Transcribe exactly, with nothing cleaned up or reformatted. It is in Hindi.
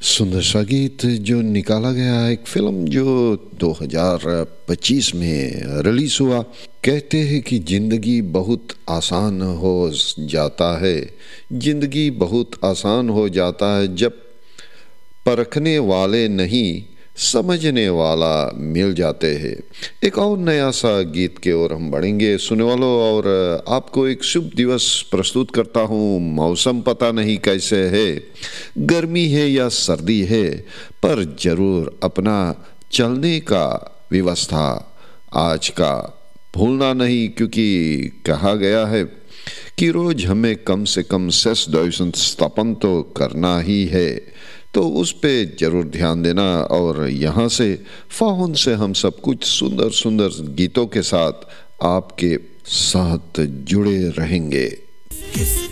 सुंदर सा गीत जो निकाला गया एक फिल्म जो दो हज़ार पच्चीस में रिलीज हुआ। कहते हैं कि जिंदगी बहुत आसान हो जाता है, जिंदगी बहुत आसान हो जाता है जब परखने वाले नहीं समझने वाला मिल जाते हैं। एक और नया सा गीत के ओर हम बढ़ेंगे सुनने वालों, और आपको एक शुभ दिवस प्रस्तुत करता हूँ। मौसम पता नहीं कैसे है, गर्मी है या सर्दी है, पर जरूर अपना चलने का व्यवस्था आज का भूलना नहीं, क्योंकि कहा गया है कि रोज हमें कम से कम सेस दर्शन स्थापन तो करना ही है, तो उस पे जरूर ध्यान देना। और यहाँ से फाउन से हम सब कुछ सुंदर सुंदर गीतों के साथ आपके साथ जुड़े रहेंगे।